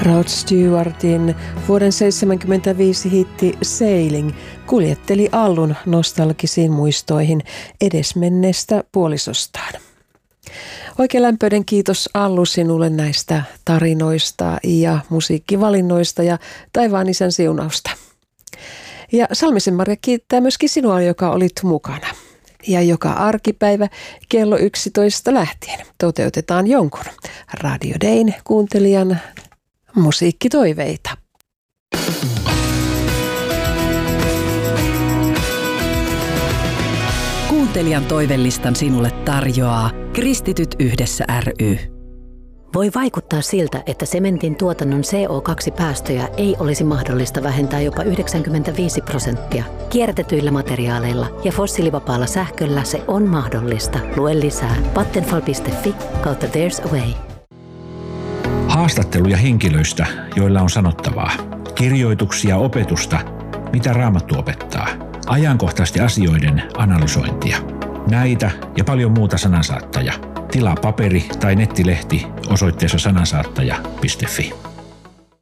Rod Stewartin vuoden 1975 hitti Sailing kuljetteli Allun nostalgisiin muistoihin edesmenneestä puolisostaan. Oikein lämpöinen kiitos Allu sinulle näistä tarinoista ja musiikkivalinnoista ja taivaan isän siunausta. Ja Salmisen Maria kiittää myöskin sinua, joka olit mukana. Ja joka arkipäivä kello 11 lähtien toteutetaan jonkun Radio Dayn kuuntelijan musiikkitoiveita. Kuuntelijan toivelistan sinulle tarjoaa Kristityt yhdessä ry. Voi vaikuttaa siltä, että sementin tuotannon CO2-päästöjä ei olisi mahdollista vähentää jopa 95%. Kierrätetyillä materiaaleilla ja fossiilivapaalla sähköllä se on mahdollista. Lue lisää vattenfall.fi/there's a way. Haastatteluja henkilöistä, joilla on sanottavaa. Kirjoituksia, opetusta, mitä Raamattu opettaa. Ajankohtaisesti asioiden analysointia. Näitä ja paljon muuta Sanansaattaja. Tilaa paperi- tai nettilehti osoitteessa sanansaattaja.fi.